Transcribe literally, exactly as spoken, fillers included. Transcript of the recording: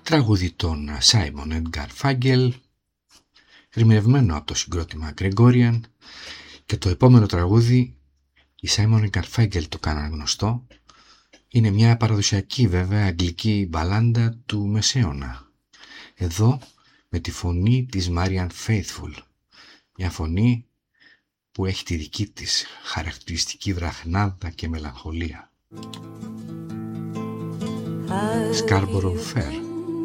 τραγούδι των Simon and Garfunkel, ερμηνευμένο από το συγκρότημα Gregorian, και το επόμενο τραγούδι οι Simon and Garfunkel το κάναν γνωστό. Είναι μια παραδοσιακή βέβαια αγγλική μπαλάντα του μεσαίωνα. Εδώ με τη φωνή της Marianne Faithfull, μια φωνή που έχει τη δική της χαρακτηριστική βραχνάδα και μελαγχολία. Scarborough Fair.